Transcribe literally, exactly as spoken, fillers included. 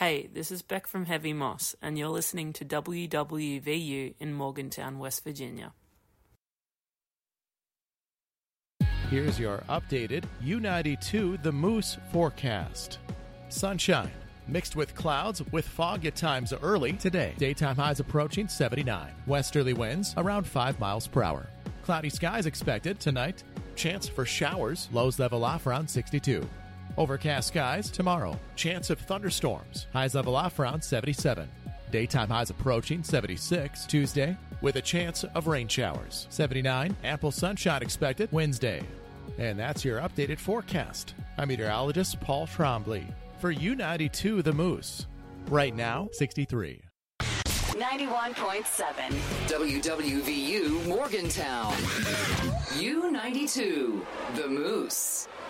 Hey, this is Beck from Heavy Moss, and you're listening to W W V U in Morgantown, West Virginia. Here's your updated U ninety-two The Moose forecast. Sunshine, mixed with clouds with fog at times early today. Daytime highs approaching seventy-nine. Westerly winds around five miles per hour. Cloudy skies expected tonight. Chance for showers. Lows level off around sixty-two. Overcast skies tomorrow. Chance of thunderstorms. Highs level off around seventy-seven. Daytime highs approaching seventy-six Tuesday with a chance of rain showers. seventy-nine. Ample sunshine expected Wednesday. And that's your updated forecast. I'm meteorologist Paul Trombley for U ninety-two The Moose. Right now, sixty-three. ninety-one point seven W W V U Morgantown. U ninety-two The Moose.